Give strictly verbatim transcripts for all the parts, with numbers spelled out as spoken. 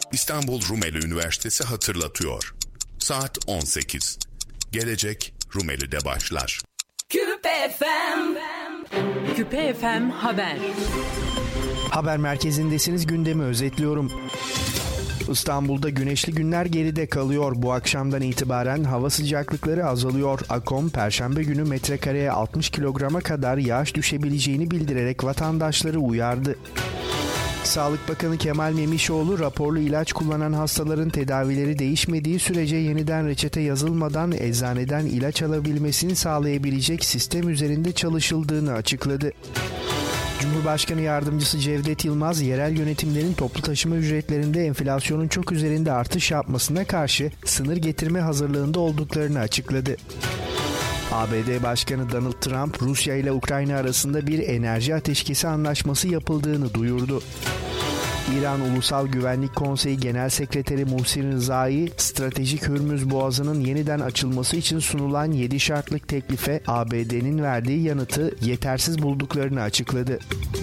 İstanbul Rumeli Üniversitesi hatırlatıyor. Saat on sekiz. Gelecek Rumeli'de başlar. Küpe F M. Küpe F M Haber. Haber merkezindesiniz, gündemi özetliyorum. İstanbul'da güneşli günler geride kalıyor. Bu akşamdan itibaren hava sıcaklıkları azalıyor. AKOM, Perşembe günü metrekareye altmış kilograma kadar yağış düşebileceğini bildirerek vatandaşları uyardı. Sağlık Bakanı Kemal Memişoğlu, raporlu ilaç kullanan hastaların tedavileri değişmediği sürece yeniden reçete yazılmadan eczaneden ilaç alabilmesini sağlayabilecek sistem üzerinde çalışıldığını açıkladı. Cumhurbaşkanı Yardımcısı Cevdet Yılmaz, yerel yönetimlerin toplu taşıma ücretlerinde enflasyonun çok üzerinde artış yapmasına karşı sınır getirme hazırlığında olduklarını açıkladı. A B D Başkanı Donald Trump, Rusya ile Ukrayna arasında bir enerji ateşkesi anlaşması yapıldığını duyurdu. İran Ulusal Güvenlik Konseyi Genel Sekreteri Muhsin Rızai, stratejik Hürmüz Boğazı'nın yeniden açılması için sunulan yedi şartlık teklife A B D'nin verdiği yanıtı yetersiz bulduklarını açıkladı.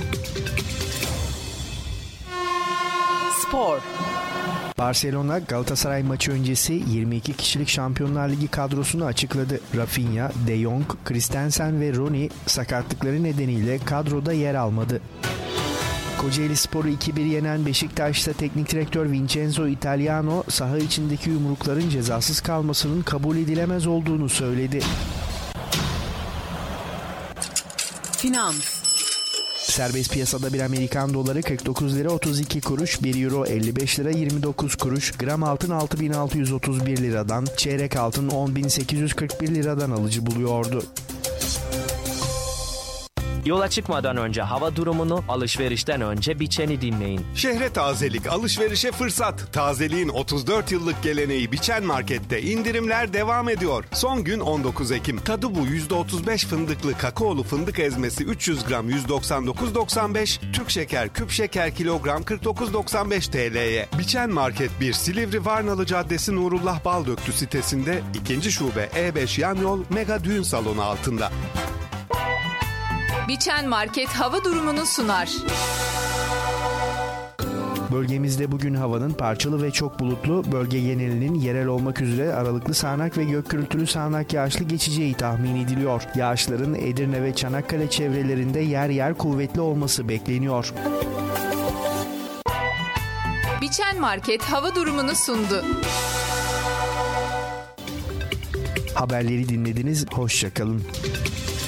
Spor. Barcelona, Galatasaray maçı öncesi yirmi iki kişilik Şampiyonlar Ligi kadrosunu açıkladı. Rafinha, De Jong, Christensen ve Rooney sakatlıkları nedeniyle kadroda yer almadı. Kocaelispor'u iki bir yenen Beşiktaş'ta teknik direktör Vincenzo Italiano, saha içindeki yumrukların cezasız kalmasının kabul edilemez olduğunu söyledi. Finans. Serbest piyasada bir Amerikan doları kırk dokuz lira otuz iki kuruş, bir euro elli beş lira yirmi dokuz kuruş, gram altın altı bin altı yüz otuz bir liradan, çeyrek altın on bin sekiz yüz kırk bir liradan alıcı buluyordu. Yola çıkmadan önce hava durumunu, alışverişten önce Biçen'i dinleyin. Şehre tazelik, alışverişe fırsat. Tazeliğin otuz dört yıllık geleneği Biçen Market'te indirimler devam ediyor. Son gün on dokuz Ekim. Tadı bu yüzde otuz beş fındıklı kakaolu fındık ezmesi üç yüz gram yüz doksan dokuz doksan beş. Türk şeker küp şeker kilogram kırk dokuz doksan beş T L'ye. Biçen Market bir, Silivri Varnalı Caddesi Nurullah Baldöktü sitesinde, ikinci şube E beş yan yol Mega Düğün Salonu altında. Biçen Market hava durumunu sunar. Bölgemizde bugün havanın parçalı ve çok bulutlu, bölge genelinin yerel olmak üzere aralıklı sağanak ve gök gürültülü sağanak yağışlı geçeceği tahmin ediliyor. Yağışların Edirne ve Çanakkale çevrelerinde yer yer kuvvetli olması bekleniyor. Biçen Market hava durumunu sundu. Haberleri dinlediniz, hoşça kalın.